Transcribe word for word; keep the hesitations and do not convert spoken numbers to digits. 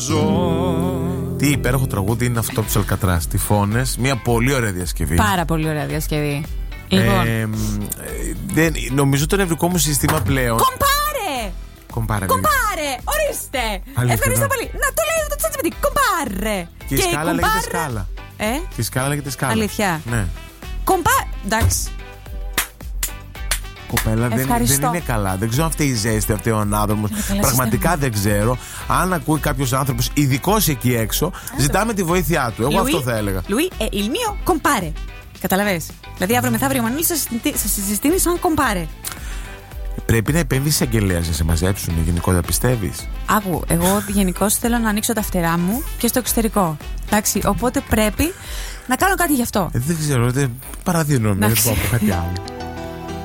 Τι υπέροχο τραγούδι είναι αυτό του Αλκατράς. Τυφώνες, μια πολύ ωραία διασκευή. Πάρα πολύ ωραία διασκευή. Λοιπόν. Ε, δεν, νομίζω το νευρικό μου σύστημα πλέον. Κομπάρε! Κομπάρε! Κομπάρε! Ορίστε! Αλήθεια, Ευχαριστώ ναι. πολύ. Να το λέει το τσάτσιπιτί. Κομπάρε! Και η σκάλα λέγεται σκάλα. Ε? Και η σκάλα λέγεται σκάλα. Αλήθεια. Ναι. Κομπά. Εντάξει. Κοπέλα δεν, δεν είναι καλά. Δεν ξέρω αν αυτή η ζέστη, αυτή ο άνθρωπος. Πραγματικά δεν ξέρω. Αν ακούει κάποιος άνθρωπος ειδικός εκεί έξω, ζητάμε τη βοήθειά του. Εγώ Λουί, αυτό θα έλεγα. Λουί, ε, il mio compare. Καταλαβες. Δηλαδή αύριο μεθαύριο ο Μανίλης θα συζητήσει σαν compare. Πρέπει να επέμβει εισαγγελέας να σε μαζέψουν γενικότερα, πιστεύεις? Άκου, εγώ γενικώς θέλω να ανοίξω τα φτερά μου και στο εξωτερικό. Εντάξει, οπότε πρέπει να κάνω κάτι γι' αυτό. Ε, δεν ξέρω, δεν παραδίνω, δεν Εντάξει. πω από κάτι άλλο.